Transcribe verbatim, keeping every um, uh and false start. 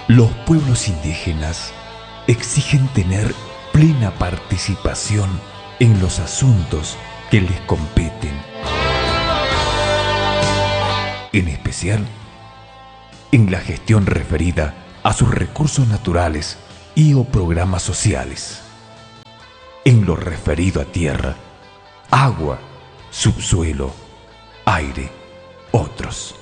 Los pueblos indígenas exigen tener plena participación en los asuntos que les competen, en especial en la gestión referida a sus recursos naturales y o programas sociales, en lo referido a tierra, agua, subsuelo, aire, otros.